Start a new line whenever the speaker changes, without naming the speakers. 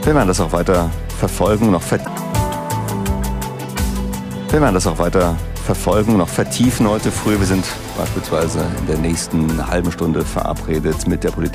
Wir werden das auch weiter verfolgen, noch vertiefen heute früh. Wir sind beispielsweise in der nächsten halben Stunde verabredet mit der Politik.